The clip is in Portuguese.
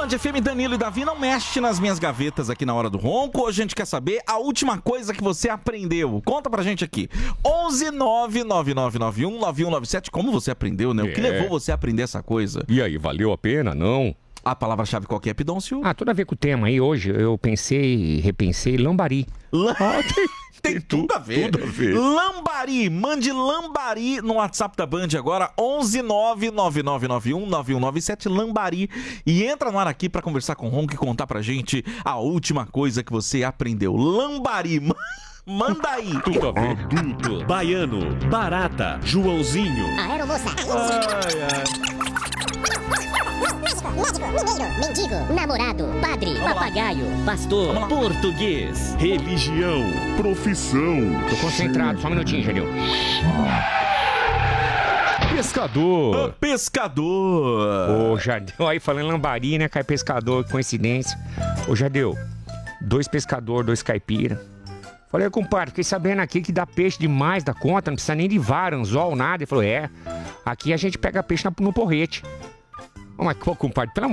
Band FM, Danilo e Davi, não mexe nas minhas gavetas aqui na hora do ronco. Hoje a gente quer saber a última coisa que você aprendeu. Conta pra gente aqui. 11999919197. Como você aprendeu, né? O que levou você a aprender essa coisa? E aí, valeu a pena, não? A palavra-chave qual que é, Pidoncio? Tudo a ver com o tema aí. Hoje eu pensei, repensei, lambari. Tem tudo a ver. Tudo a ver. Lambari, mande lambari no WhatsApp da Band agora, 11999919197, lambari. E entra no ar aqui pra conversar com o Ronco e contar pra gente a última coisa que você aprendeu. Lambari, manda aí. Tudo a ver. Adulto, baiano, barata, Joãozinho. Aeromoça. Médico, mineiro, mendigo, namorado, padre, papagaio, pastor, português, Religião, profissão. Tô concentrado, só um minutinho, Jadeu. Pescador. Pescador. Ô, Jadeu, aí falando lambari, né, cai pescador, coincidência. Ô, Jadeu, 2 pescador, 2 caipira. Falei, compadre, fiquei sabendo aqui que dá peixe demais da conta, não precisa nem de vara, anzol, nada. Ele falou, aqui a gente pega peixe no porrete. Mas, compadre, pelo amor